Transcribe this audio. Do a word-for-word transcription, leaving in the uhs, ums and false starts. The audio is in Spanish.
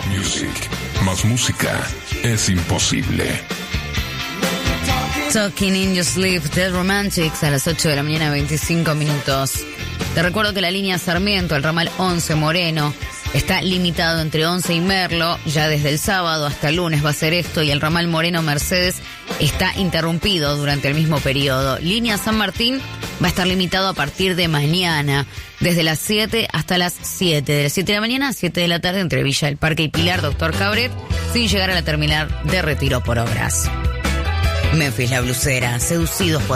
Pop Music. Más música es imposible. Talking in Your Sleep, The Romantics, a las ocho de la mañana, veinticinco minutos. Te recuerdo que la línea Sarmiento, el ramal once Moreno, está limitado entre once y Merlo. Ya desde el sábado hasta el lunes va a ser esto, y el ramal Moreno Mercedes está interrumpido durante el mismo periodo. Línea San Martín va a estar limitado a partir de mañana, desde las siete hasta las siete. De las siete de la mañana a siete de la tarde entre Villa del Parque y Pilar, Doctor Cabret, sin llegar a la terminal de Retiro por obras. Memphis la Blusera, seducidos por